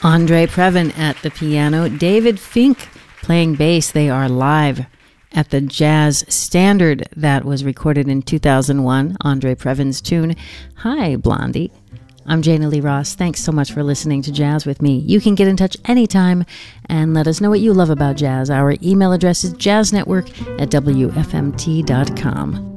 Andre Previn at the piano, David Fink playing bass. They are live at the Jazz Standard that was recorded in 2001, Andre Previn's tune, Hi, Blondie. I'm Jana Lee Ross. Thanks so much for listening to Jazz with me. You can get in touch anytime and let us know what you love about jazz. Our email address is jazznetwork@wfmt.com.